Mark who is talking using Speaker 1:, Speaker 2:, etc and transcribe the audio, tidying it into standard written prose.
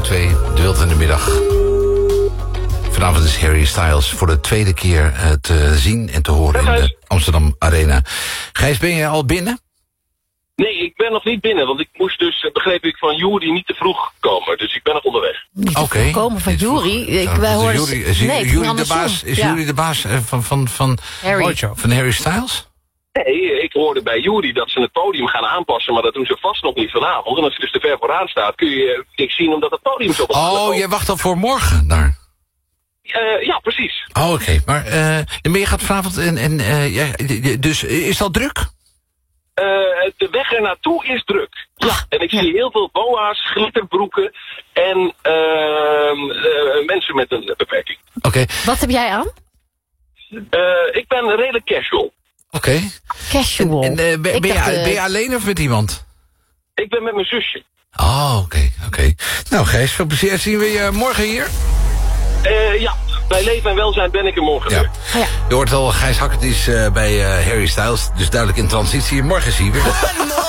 Speaker 1: 2, De Wild in de Middag. Vanavond is Harry Styles voor de tweede keer te zien en te horen in de Amsterdam Arena. Gijs, ben je al binnen?
Speaker 2: Nee, ik ben nog niet binnen, want ik moest dus, begreep ik, van Juri niet te vroeg komen. Dus ik ben nog onderweg.
Speaker 1: Oké.
Speaker 3: Komen van Juri.
Speaker 1: Is Juri de baas van
Speaker 3: Harry.
Speaker 1: Van Harry Styles?
Speaker 2: Nee, ik hoorde bij Juri dat ze het podium gaan aanpassen, maar dat doen ze vast nog niet vanavond. En als je dus te ver vooraan staat, kun je niks zien omdat het podium zo op.
Speaker 1: Oh, jij wacht al voor morgen daar?
Speaker 2: Ja, precies.
Speaker 1: Oh, oké. Maar je gaat vanavond dus is dat druk?
Speaker 2: De weg er naartoe is druk. Ja, en ik zie heel veel boa's, glitterbroeken en mensen met een beperking.
Speaker 1: Oké.
Speaker 3: Wat heb jij aan?
Speaker 2: Ik ben redelijk casual.
Speaker 1: Oké.
Speaker 3: Casual.
Speaker 1: En ben je alleen of met iemand?
Speaker 2: Ik ben met mijn zusje.
Speaker 1: Oh, oké. Nou, Gijs, veel plezier. Zien we je morgen hier?
Speaker 2: Ja, bij leven en welzijn ben ik er morgen weer.
Speaker 3: Ja.
Speaker 1: Je hoort al, Gijs Hackert is bij Harry Styles, dus duidelijk in transitie. Morgen zie je weer.